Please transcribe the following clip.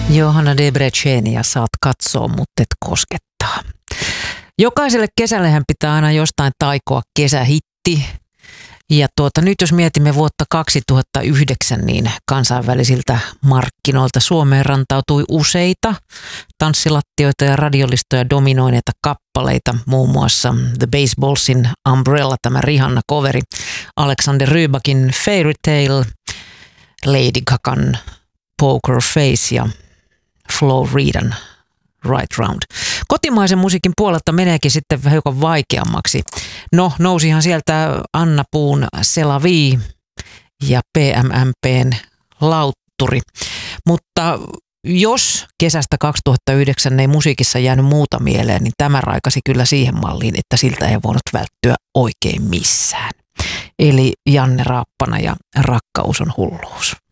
Johanna Debrecenia saat katsoa, mutta et koskettaa. Jokaiselle kesällehän pitää aina jostain taikoa kesähitti. Ja nyt jos mietimme vuotta 2009, niin kansainvälisiltä markkinoilta Suomeen rantautui useita tanssilattioita ja radiolistoja dominoineita kappaleita, muun muassa The Baseballsin Umbrella, tämä Rihanna-coveri, Alexander Rybakin Fairy Tale, Lady Gagan Poker Face ja Flo Ridan Right Round. Kotimaisen musiikin puolelta meneekin sitten hiukan vaikeammaksi. No, nousihan sieltä Anna Puun C'est la vie ja PMMPn Lautturi. Mutta jos kesästä 2009 ei musiikissa jäänyt muuta mieleen, niin tämä raikasi kyllä siihen malliin, että siltä ei voinut välttyä oikein missään. Eli Janne Raappana ja Rakkaus on hulluus.